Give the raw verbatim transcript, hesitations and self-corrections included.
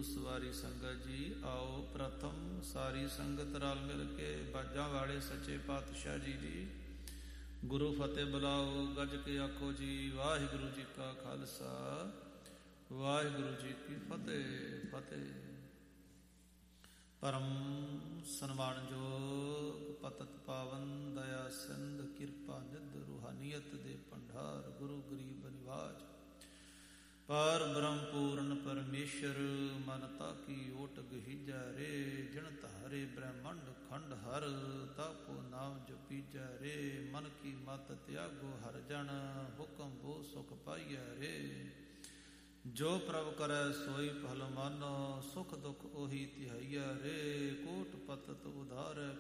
ਸਵਾਰੀ ਸੰਗਤ ਜੀ ਆਓ ਪ੍ਰਥਮ ਸਾਰੀ ਸੰਗਤ ਰਲ ਮਿਲ ਕੇ ਬਾਜਾਂ ਵਾਲੇ ਸੱਚੇ ਪਾਤਸ਼ਾਹ ਜੀ ਦੀ ਗੁਰੂ ਫਤਿਹ ਬੁਲਾਓ। ਗੱਜ ਕੇ ਆਖੋ ਜੀ ਵਾਹਿਗੁਰੂ ਜੀ ਕਾ ਖਾਲਸਾ ਵਾਹਿਗੁਰੂ ਜੀ ਕੀ ਫਤਿਹ। ਫਤਿਹ। ਪਰਮ ਸਨਮਾਨਯੋਗ ਪਤਿਤ ਪਾਵਨ ਦਇਆ ਸਿੰਧ ਕਿਰਪਾ ਨਿਧ ਰੂਹਾਨੀਅਤ ਦੇ ਭੰਡਾਰ ਗੁਰੂ ਗਰੀਬ ਨਿਵਾਜ ਪਾਰ ਬ੍ਰਹਮ ਪੂਰਨ ਪਰਮੇਸ਼ਰ ਮਨ ਤਾਕੀ ਓਟ ਗਹੀਜੈ ਰੇ ਜਿਣ ਧਾਰੇ ਬ੍ਰਹਮੰਡ ਖੰਡ ਹਰ ਤਾਕੋ ਨਾਮ ਜਪੀਜੈ ਰੇ ਮਨ ਕੀ ਮਤ ਤਿਆਗੋ ਹਰ ਜਨ ਹੁਕਮ ਬੋ ਸੁਖ ਪਾਈਐ ਰੇ ਜੋ ਪ੍ਰਭ ਕਰੈ ਸੋਈ ਭਲ ਮਾਨੋ ਸੁਖ ਦੁਖ ਉਹੀ ਤਿਹਾਈਆ ਰੇ ਕੋਟ ਪਤਤ ਉਧਾਰੈ